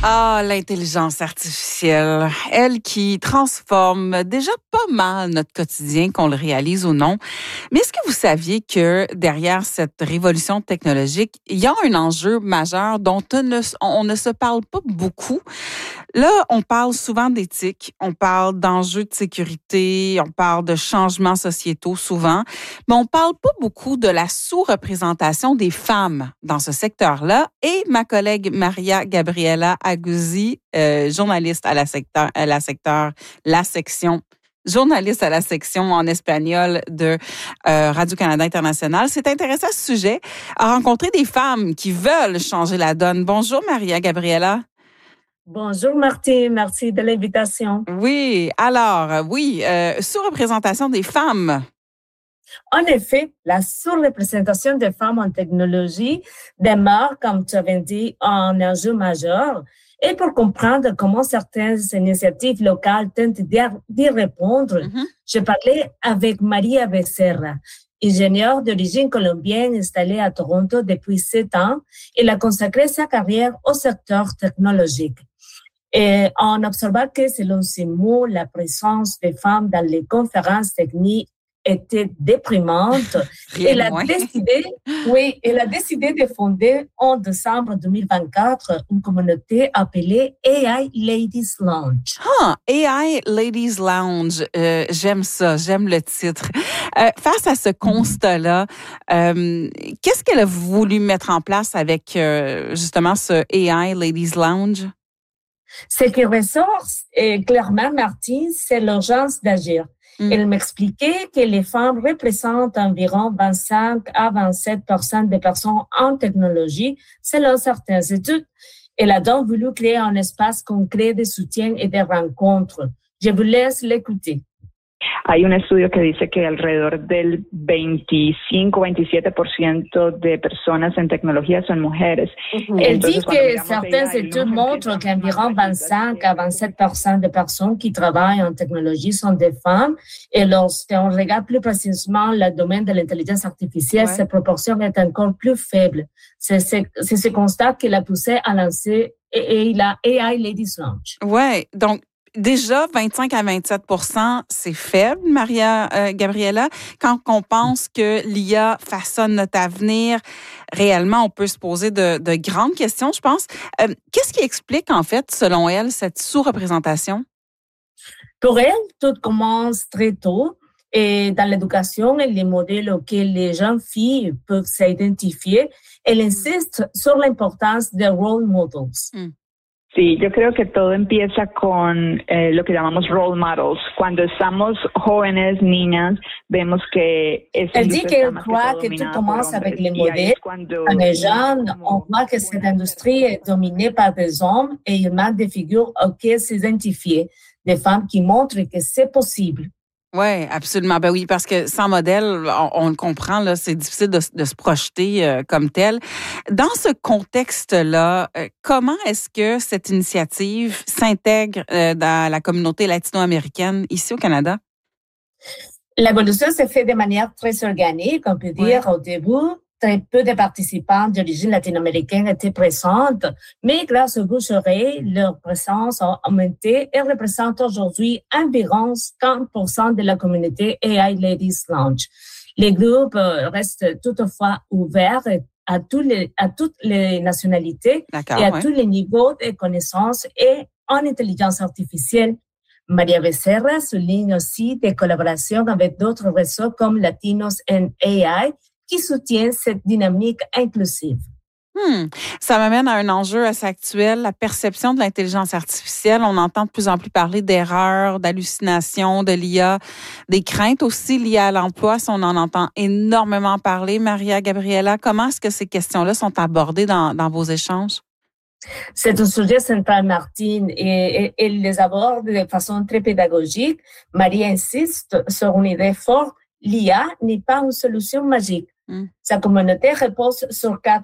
Ah, l'intelligence artificielle, elle qui transforme déjà pas mal notre quotidien, qu'on le réalise ou non. Mais est-ce que vous saviez que derrière cette révolution technologique, il y a un enjeu majeur dont on ne se parle pas beaucoup? Là, on parle souvent d'éthique, on parle d'enjeux de sécurité, on parle de changements sociétaux souvent, mais on parle pas beaucoup de la sous-représentation des femmes dans ce secteur-là. Et ma collègue Maria Gabriela Aguzzi, journaliste à la section journaliste à la section en espagnol de Radio-Canada International, s'est intéressée à ce sujet, a rencontré des femmes qui veulent changer la donne. Bonjour Maria Gabriela. Bonjour Martine, merci de l'invitation. Oui, alors, sous-représentation des femmes. En effet, la sous-représentation des femmes en technologie demeure, comme tu avais dit, un enjeu majeur. Et pour comprendre comment certaines initiatives locales tentent d'y répondre, je parlais avec Maria Becerra, ingénieure d'origine colombienne installée à Toronto depuis 7 ans. Elle a consacré sa carrière au secteur technologique. Et on observa que, selon ses mots, la présence des femmes dans les conférences techniques était déprimante. Elle a décidé de fonder en décembre 2024 une communauté appelée AI Ladies Lounge. Ah, AI Ladies Lounge, j'aime ça, j'aime le titre. Face à ce constat-là, qu'est-ce qu'elle a voulu mettre en place avec justement ce AI Ladies Lounge? Ce qui ressort clairement, Martine, c'est l'urgence d'agir. Elle m'expliquait que les femmes représentent environ 25 à 27% des personnes en technologie, selon certaines études. Elle a donc voulu créer un espace concret de soutien et de rencontres. Je vous laisse l'écouter. Hay un estudio que dice que alrededor del 25-27% de personas en tecnología son mujeres. Elle dit que certaines études montrent qu'environ 25 à 27% de personnes qui travaillent en technologie sont des femmes. Et lorsqu'on regarde plus précisément le domaine de l'intelligence artificielle, cette proportion est encore plus faible. C'est ce constat qui l'a poussé à lancer la AI Ladies Lounge. Ouais, donc déjà, 25 à 27%, c'est faible, Maria Gabriela. Quand on pense que l'IA façonne notre avenir, réellement, on peut se poser de grandes questions, je pense. Qu'est-ce qui explique, en fait, selon elle, cette sous-représentation? Pour elle, tout commence très tôt. Et dans l'éducation et les modèles auxquels les jeunes filles peuvent s'identifier, elle insiste sur l'importance des role models. Sí, yo creo que todo empieza con lo que llamamos role models. Cuando estamos jóvenes, niñas, vemos que elle dit qu'elle croit que tout commence avec les modèles. Quand on est jeune, on voit que cette industrie est dominée par des hommes et il manque des figures auxquelles s'identifier, des femmes qui montrent que c'est possible. Oui, absolument. Ben oui, parce que sans modèle, on le comprend, là, c'est difficile de se projeter comme tel. Dans ce contexte-là, comment est-ce que cette initiative s'intègre dans la communauté latino-américaine ici au Canada? L'évolution s'est faite de manière très organique, on peut dire, au début. Très peu de participants d'origine latino-américaine étaient présentes, mais grâce au bouche-oreille, leur présence a augmenté et représente aujourd'hui environ 50% de la communauté AI Ladies Lounge. Les groupes restent toutefois ouverts à toutes les nationalités et à tous les niveaux de connaissances et en intelligence artificielle. Maria Becerra souligne aussi des collaborations avec d'autres réseaux comme Latinos and AI, qui soutient cette dynamique inclusive. Ça m'amène à un enjeu assez actuel, la perception de l'intelligence artificielle. On entend de plus en plus parler d'erreurs, d'hallucinations, de l'IA, des craintes aussi liées à l'emploi. Si on en entend énormément parler, Maria Gabriela, comment est-ce que ces questions-là sont abordées dans vos échanges? C'est un sujet central, Martine, et elle les aborde de façon très pédagogique. Maria insiste sur une idée forte. L'IA n'est pas une solution magique. Sa communauté repose sur 4